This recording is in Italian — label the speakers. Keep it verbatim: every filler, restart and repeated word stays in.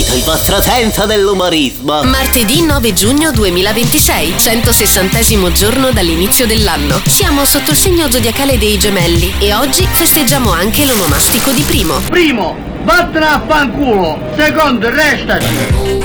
Speaker 1: sento il vostro senso dell'umorismo.
Speaker 2: Martedì nove giugno duemilaventisei, centosessantesimo giorno dall'inizio dell'anno. Siamo sotto il segno zodiacale dei Gemelli e oggi festeggiamo anche l'onomastico di Primo.
Speaker 3: Primo, vattene a fanculo. Secondo, restaci.